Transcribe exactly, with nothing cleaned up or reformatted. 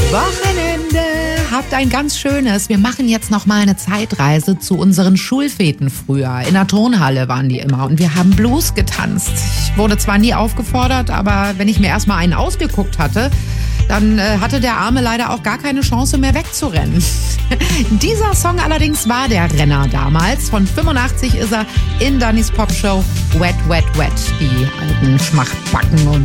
Wochenende. Habt ein ganz schönes. Wir machen jetzt noch mal eine Zeitreise zu unseren Schulfeten früher. In der Turnhalle waren die immer und wir haben Blues getanzt. Ich wurde zwar nie aufgefordert, aber wenn ich mir erst mal einen ausgeguckt hatte, dann äh, hatte der Arme leider auch gar keine Chance mehr wegzurennen. Dieser Song allerdings war der Renner damals. Von fünfundachtzig ist er in Dannys Popshow Wet, Wet, Wet. Die alten Schmachtbacken und